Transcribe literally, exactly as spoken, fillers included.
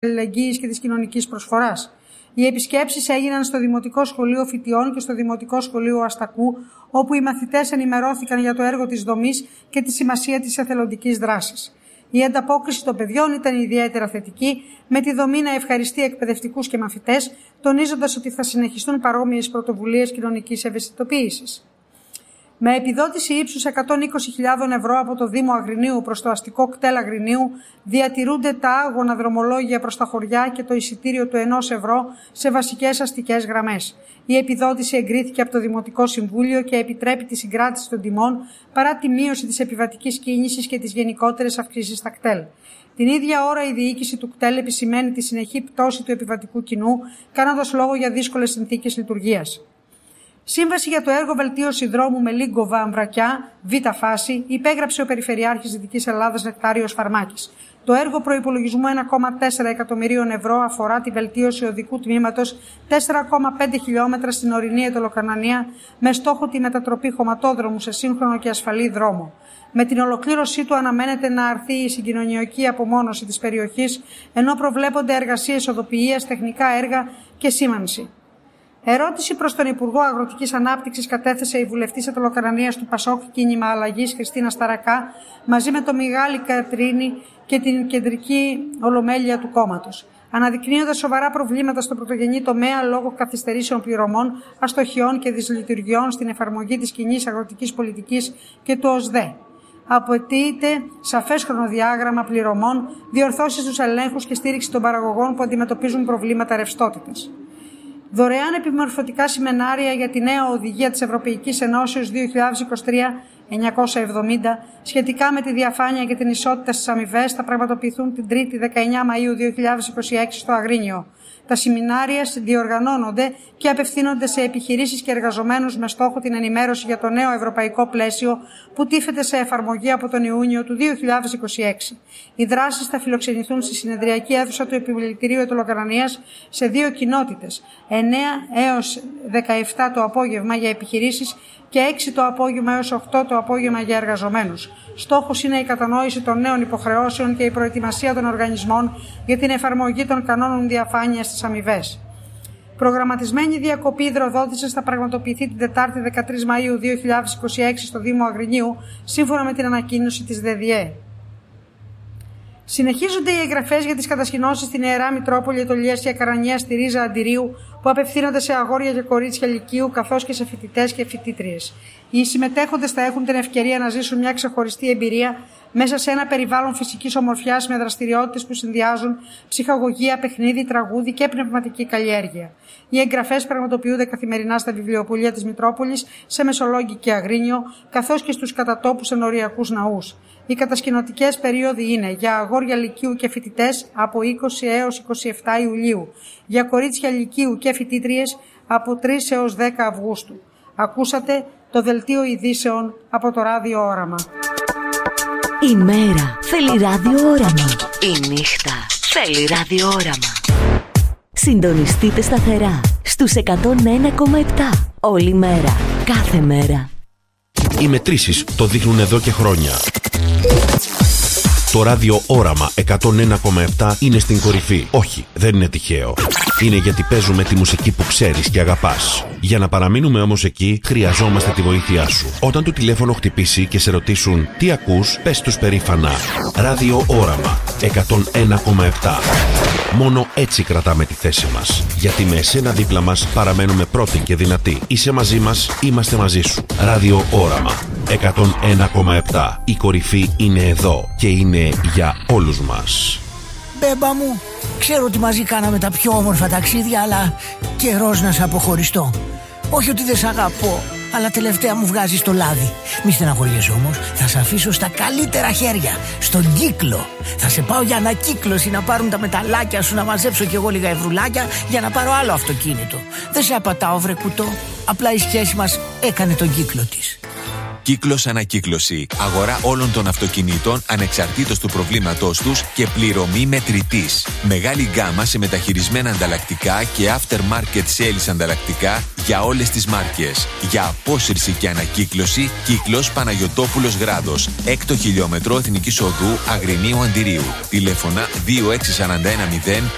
αλληλεγγύης και της κοινωνικής προσφοράς. Οι επισκέψεις έγιναν στο Δημοτικό Σχολείο Φοιτιών και στο Δημοτικό Σχολείο Αστακού, όπου οι μαθητές ενημερώθηκαν για το έργο της δομής και τη σημασία της εθελοντικής δράσης. Η ανταπόκριση των παιδιών ήταν ιδιαίτερα θετική, με τη δομή να ευχαριστεί εκπαιδευτικούς και μαθητές, τονίζοντας ότι θα συνεχιστούν παρόμοιες πρωτοβουλίες κοινωνικής ευαισθητοποίησης. Με επιδότηση ύψους εκατόν είκοσι χιλιάδες ευρώ από το Δήμο Αγρινίου προς το αστικό κτέλ Αγρινίου, διατηρούνται τα άγωνα δρομολόγια προς τα χωριά και το εισιτήριο του ενός ευρώ σε βασικές αστικές γραμμές. Η επιδότηση εγκρίθηκε από το Δημοτικό Συμβούλιο και επιτρέπει τη συγκράτηση των τιμών παρά τη μείωση της επιβατικής κίνησης και τις γενικότερες αυξήσεις στα κτέλ. Την ίδια ώρα η διοίκηση του κτέλ επισημαίνει τη συνεχή πτώση του επιβατικού κοινού, κάνοντας λόγο για δύσκολες συνθήκες λειτουργίας. Σύμβαση για το έργο βελτίωση δρόμου Μελίγκοβα-Αμβρακιά, Β' φάση, υπέγραψε ο Περιφερειάρχης Δυτικής Ελλάδας Νεκτάριος Φαρμάκης. Το έργο προϋπολογισμού ένα κόμμα τέσσερα εκατομμυρίων ευρώ αφορά τη βελτίωση οδικού τμήματος τέσσερα κόμμα πέντε χιλιόμετρα στην ορεινή Αιτωλοκανανία, με στόχο τη μετατροπή χωματόδρομου σε σύγχρονο και ασφαλή δρόμο. Με την ολοκλήρωσή του αναμένεται να αρθεί η συγκοινωνιακή απομόνωση της περιοχής, ενώ προβλέπονται εργασίες οδοποιίας, τεχνικά έργα και σήμανση. Ερώτηση προς τον Υπουργό Αγροτικής Ανάπτυξης κατέθεσε η βουλευτής Αιτωλοκανανίας του Πασόκ Κίνημα Αλλαγής Χριστίνα Σταρακά μαζί με το Μιγάλη Κατρίνη και την κεντρική ολομέλεια του κόμματος, αναδεικνύοντας σοβαρά προβλήματα στο πρωτογενή τομέα λόγω καθυστερήσεων πληρωμών, αστοχιών και δυσλειτουργιών στην εφαρμογή της κοινής αγροτικής πολιτικής και του ΟΣΔΕ. Απαιτείται σαφές χρονοδιάγραμμα πληρωμών, διορθώσεις στους ελέγχους και στήριξη των παραγωγών που αντιμετωπίζουν προβλήματα ρευστότητας. Δωρεάν επιμορφωτικά σεμινάρια για τη νέα οδηγία της Ευρωπαϊκής Ενώσεως δύο χιλιάδες είκοσι τρία εννιακόσια εβδομήντα σχετικά με τη διαφάνεια και την ισότητα στις αμοιβές θα πραγματοποιηθούν την Τρίτη δεκαεννέα Μαΐου δύο χιλιάδες είκοσι έξι στο Αγρίνιο. Τα σεμινάρια διοργανώνονται και απευθύνονται σε επιχειρήσεις και εργαζομένους με στόχο την ενημέρωση για το νέο ευρωπαϊκό πλαίσιο που τίθεται σε εφαρμογή από τον Ιούνιο του δύο χιλιάδες είκοσι έξι. Οι δράσεις θα φιλοξενηθούν στη συνεδριακή αίθουσα του Επιμελητηρίου Αιτωλοκανανίας σε δύο κοινότητες, εννέα έως δεκαεπτά το απόγευμα για επιχειρήσεις και έξι το απόγευμα έως οκτώ το απόγευμα για εργαζομένους. Στόχος είναι η κατανόηση των νέων υποχρεώσεων και η προετοιμασία των οργανισμών για την εφαρμογή των κανόνων διαφάνειας στις αμοιβές. Προγραμματισμένη διακοπή υδροδότησης θα πραγματοποιηθεί την Τετάρτη δεκατρείς Μαΐου δύο χιλιάδες είκοσι έξι στο Δήμο Αγρινίου, σύμφωνα με την ανακοίνωση της ΔΕΔΙΕ. Συνεχίζονται οι εγγραφές για τις κατασκηνώσεις στην Ιερά Μητρόπολη Αιτωλίας και Ακαρανίας στη Ρίζα Αντιρίου, που απευθύνονται σε αγόρια και κορίτσια λυκείου καθώς και σε φοιτητές και φοιτήτριες. Οι συμμετέχοντες θα έχουν την ευκαιρία να ζήσουν μια ξεχωριστή εμπειρία μέσα σε ένα περιβάλλον φυσικής ομορφιάς με δραστηριότητες που συνδυάζουν ψυχαγωγία, παιχνίδι, τραγούδι και πνευματική καλλιέργεια. Οι εγγραφές πραγματοποιούνται καθημερινά στα βιβλιοπωλεία της Μητρόπολης, σε Μεσολόγγι και Αγρίνιο, καθώς και στους κατατόπους ενοριακούς ναούς. Οι κατασκηνωτικές περίοδοι είναι για αγόρια λυκείου και φοιτητές από είκοσι έως είκοσι επτά Ιουλίου, για κορίτσια λυκείου και φοιτήτριες από τρεις έως δέκα Αυγούστου. Ακούσατε το δελτίο ειδήσεων από το Ράδιο Όραμα. Η μέρα θέλει ράδιο όραμα. Η νύχτα θέλει ράδιο όραμα. Συντονιστείτε σταθερά στους εκατόν ένα κόμμα επτά. Όλη μέρα, κάθε μέρα. Οι μετρήσεις το δείχνουν εδώ και χρόνια. Το Ράδιο Όραμα εκατόν ένα κόμμα επτά είναι στην κορυφή. Όχι, δεν είναι τυχαίο. Είναι γιατί παίζουμε τη μουσική που ξέρεις και αγαπάς. Για να παραμείνουμε όμως εκεί, χρειαζόμαστε τη βοήθειά σου. Όταν το τηλέφωνο χτυπήσει και σε ρωτήσουν τι ακούς, πες τους περήφανα Ράδιο Όραμα εκατόν ένα κόμμα επτά. Μόνο έτσι κρατάμε τη θέση μας. Γιατί με εσένα δίπλα μας παραμένουμε πρώτοι και δυνατοί. Είσαι μαζί μας, είμαστε μαζί σου. Ράδιο Όραμα εκατόν ένα κόμμα επτά. Η κορυφή είναι εδώ και είναι για όλους μας. Μπέμπα μου, ξέρω ότι μαζί κάναμε τα πιο όμορφα ταξίδια, αλλά καιρός να σε αποχωριστώ. Όχι ότι δεν σ' αγαπώ, αλλά τελευταία μου βγάζεις το λάδι. Μη στεναχωριέσαι όμως, θα σε αφήσω στα καλύτερα χέρια, στον κύκλο. Θα σε πάω για ανακύκλωση να πάρουν τα μεταλλάκια σου, να μαζέψω κι εγώ λίγα ευρουλάκια για να πάρω άλλο αυτοκίνητο. Δεν σε απατάω βρε κουτό, απλά η σχέση μας έκανε τον κύκλο της. Κύκλος Ανακύκλωση. Αγορά όλων των αυτοκινήτων ανεξαρτήτως του προβλήματός τους και πληρωμή μετρητής. Μεγάλη γκάμα σε μεταχειρισμένα ανταλλακτικά και aftermarket sales ανταλλακτικά για όλες τις μάρκες. Για απόσυρση και ανακύκλωση, Κύκλος Παναγιωτόπουλος Γράδος. Έκτο χιλιόμετρο Εθνικής Οδού Αγρινίου Αντιρίου. Τηλέφωνα δύο έξι τέσσερα ένα μηδέν